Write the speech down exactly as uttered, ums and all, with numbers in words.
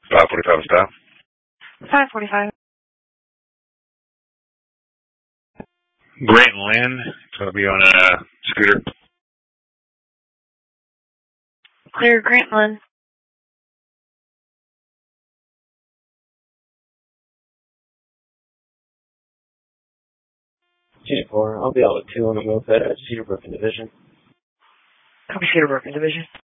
five forty-five stop. five forty-five. Grant and Lynn, going to be on a scooter. Clear Grant and Lynn. Unit four, I'll be out with two on the moped at Cedarbrook Division. Copy Cedarbrook Division.